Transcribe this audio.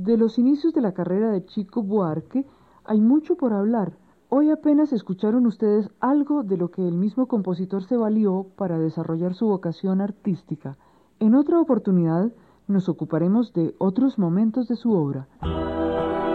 De los inicios de la carrera de Chico Buarque hay mucho por hablar. Hoy apenas escucharon ustedes algo de lo que el mismo compositor se valió para desarrollar su vocación artística. En otra oportunidad nos ocuparemos de otros momentos de su obra.